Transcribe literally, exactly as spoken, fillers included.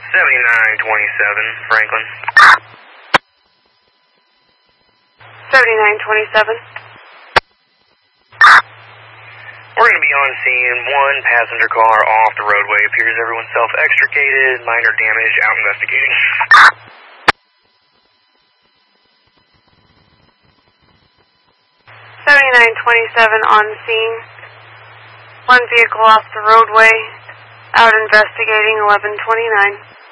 seventy-nine twenty-seven, Franklin. seventy-nine twenty-seven. We're going to be on scene. One passenger car off the roadway. Appears everyone self-extricated. Minor damage. Out investigating. seventy-nine twenty-seven on scene. One vehicle off the roadway. Out investigating. eleven twenty-nine.